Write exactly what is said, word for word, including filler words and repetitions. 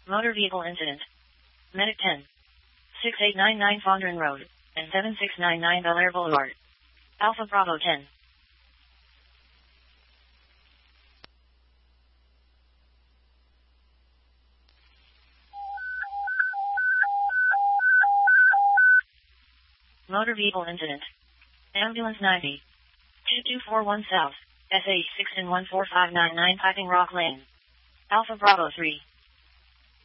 Motor vehicle incident. Medic ten. six eight nine nine Fondren Road, and seven six nine nine Bel Air Boulevard. Alpha Bravo ten. Motor vehicle incident. Ambulance ninety. two two four one South, S H six N one four five nine nine Piping Rock Lane. Alpha Bravo three.